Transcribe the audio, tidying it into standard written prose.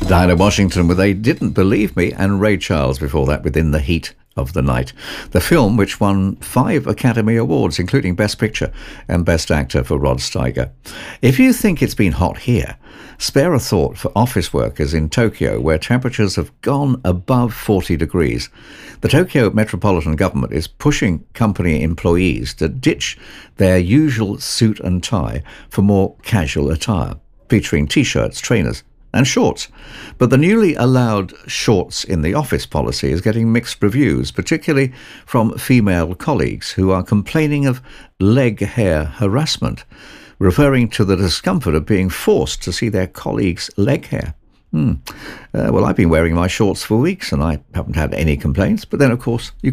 Diana Washington with They Didn't Believe Me, and Ray Charles before that with In the Heat of the Night. The film, which won 5 Academy Awards, including Best Picture and Best Actor for Rod Steiger. If you think it's been hot here, spare a thought for office workers in Tokyo, where temperatures have gone above 40 degrees. The Tokyo Metropolitan Government is pushing company employees to ditch their usual suit and tie for more casual attire, featuring t-shirts, trainers, and shorts. But the newly allowed shorts in the office policy is getting mixed reviews, particularly from female colleagues who are complaining of leg hair harassment, referring to the discomfort of being forced to see their colleagues' leg hair. Well, I've been wearing my shorts for weeks and I haven't had any complaints, but then, of course, you